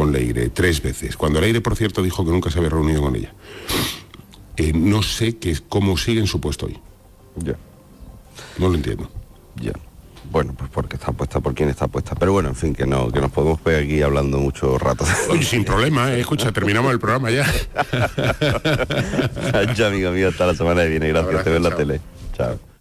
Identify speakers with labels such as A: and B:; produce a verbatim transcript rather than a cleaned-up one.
A: con Leire tres veces, cuando Leire, por cierto, dijo que nunca se había reunido con ella. Eh, no sé qué, cómo sigue en su puesto hoy.
B: Ya.
A: No lo entiendo.
B: Ya. Bueno, pues porque está puesta por quien está puesta. Pero bueno, en fin, que no, que nos podemos pegar aquí hablando mucho rato.
A: Oye, sin problema, ¿eh? Escucha, terminamos el programa ya.
B: Ya, amigo mío, hasta la semana que viene. Gracias, te veo en la tele. Chao.